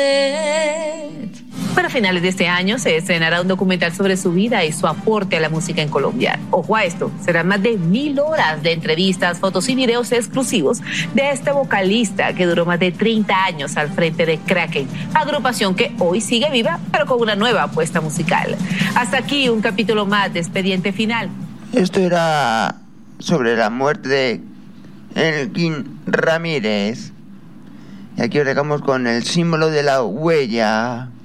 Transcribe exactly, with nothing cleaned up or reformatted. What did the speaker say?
Para finales de este año se estrenará un documental sobre su vida y su aporte a la música en Colombia. Ojo a esto, serán más de mil horas de entrevistas, fotos y videos exclusivos de este vocalista que duró más de treinta años al frente de Kraken, agrupación que hoy sigue viva, pero con una nueva apuesta musical. Hasta aquí un capítulo más de Expediente Final. Esto era sobre la muerte de Elkin Ramírez. Y aquí os dejamos con el símbolo de la huella.